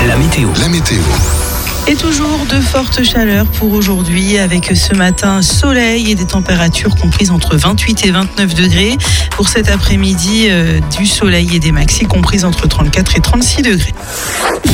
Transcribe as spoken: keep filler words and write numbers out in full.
La météo. La météo. Et toujours de fortes chaleurs pour aujourd'hui, avec ce matin soleil et des températures comprises entre vingt-huit et vingt-neuf degrés. Pour cet après-midi, euh, du soleil et des maxis comprises entre trente-quatre et trente-six degrés.